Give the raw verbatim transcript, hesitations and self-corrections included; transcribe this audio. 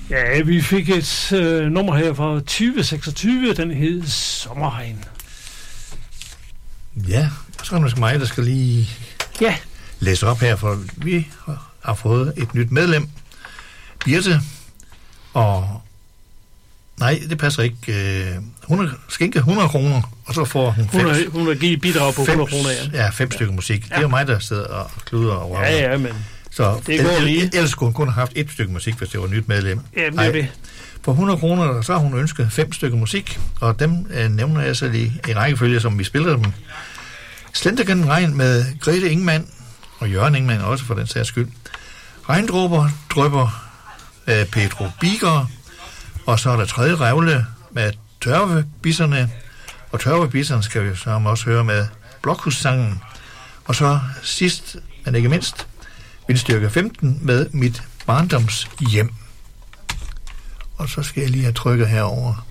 Ja, vi fik et øh, nummer her fra tyve seksogtyve, den hed Sommerregn. Ja, så er det måske mig, der skal lige ja. læse op her, for vi har fået et nyt medlem, Birte, og nej, det passer ikke. Hun har skænket hundrede kroner, og så får hun fem, hun har, hun har givet bidrag på hundrede kroner, ja. Ja, fem stykker musik. Ja. Det er jo mig, der sidder og kluder og røver. Ja, ja, men så det går lige. Ellers skulle hun kun have haft et stykke musik, hvis det var et nyt medlem. Ja, det er det. For hundrede kroner, så har hun ønsket fem stykker musik, og dem øh, nævner jeg så lige i rækkefølge, som vi spiller dem. Slenter gennem regn med Grete Ingemann, og Jørgen Ingemann også for den sags skyld. Regndråber drypper øh, Pedro Biger, og så er der tredje revle med Tørvebisserne, og Tørvebisserne skal vi så også høre med Blokhussangen, og så sidst, men ikke mindst, vindstyrke femten med Mit barndoms hjem. Og så skal jeg lige have trykket herover.